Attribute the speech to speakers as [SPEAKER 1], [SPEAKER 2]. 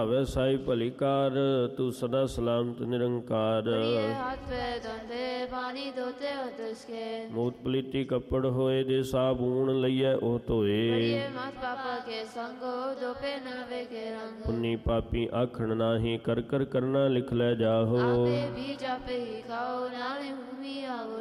[SPEAKER 1] ਹਵੇ ਸਾਈ ਭਲੀ ਕਾਰ, ਤੂੰ ਸਦਾ ਸਲਾਮਤ ਨਿਰੰਕਾਰ।
[SPEAKER 2] हाथ पे धोते पानी धोते हो तुझके,
[SPEAKER 1] ਮੂਤ ਪਲੀਤੀ ਕੱਪੜ ਹੋਏ, ਜੇ ਸਾਬੂਨ ਲਈਐ ਉਹ ਧੋਏ।
[SPEAKER 2] मात पापा के संगो धोपे नावे के रंग,
[SPEAKER 1] ਪੁੰਨੀ ਪਾਪੀ ਆਖਣ ਨਾਹੀ, ਕਰ ਕਰ ਕਰਨਾ ਲਿਖ ਲੈ ਜਾਹੋ।
[SPEAKER 2] आपे भी जापे ही खाओ, नाले हुमी आवो